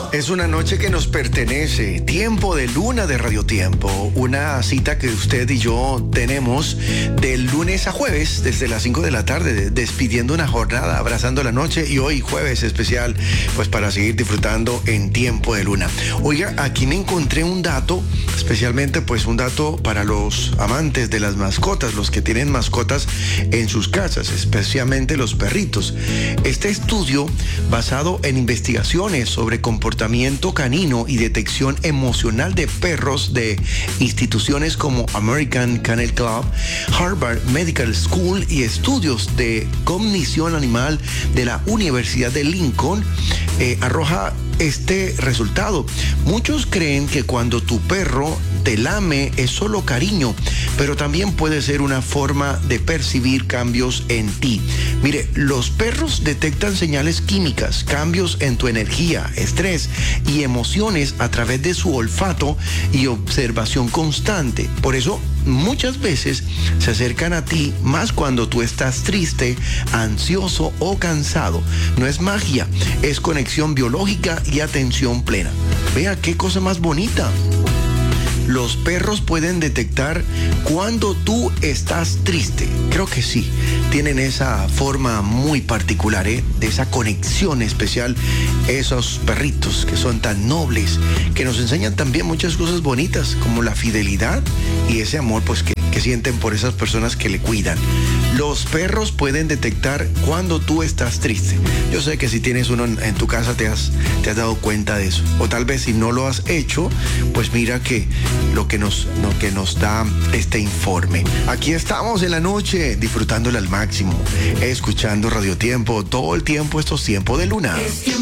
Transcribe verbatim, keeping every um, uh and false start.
Es una noche que nos pertenece, Tiempo de Luna de Radio Tiempo, una cita que usted y yo tenemos del lunes a jueves desde las cinco de la tarde, despidiendo una jornada, abrazando la noche, y hoy jueves especial, pues para seguir disfrutando en Tiempo de Luna. Oiga, aquí me encontré un dato, especialmente pues un dato para los amantes de las mascotas, los que tienen mascotas en sus casas, especialmente los perritos. Este estudio, basado en investigaciones sobre comportamiento canino y detección emocional de perros de instituciones como American Kennel Club, Harvard Medical School y estudios de cognición animal de la Universidad de Lincoln, eh, arroja este resultado. Muchos creen que cuando tu perro te lame es solo cariño, pero también puede ser una forma de percibir cambios en ti. Mire, los perros detectan señales químicas, cambios en tu energía, estrés y emociones a través de su olfato y observación constante. Por eso, muchas veces se acercan a ti más cuando tú estás triste, ansioso o cansado. No es magia, es conexión biológica y atención plena. Vea qué cosa más bonita. Los perros pueden detectar cuando tú estás triste. Creo que sí, tienen esa forma muy particular, ¿eh? De esa conexión especial. Esos perritos que son tan nobles, que nos enseñan también muchas cosas bonitas, como la fidelidad y ese amor pues que, que sienten por esas personas que le cuidan. Los perros pueden detectar cuando tú estás triste. Yo sé que si tienes uno en, en tu casa te has, te has dado cuenta de eso. O tal vez si no lo has hecho, pues mira que lo que nos, lo que nos da este informe. Aquí estamos en la noche, disfrutándola al máximo, escuchando Radio Tiempo todo el tiempo, estos tiempos de luna.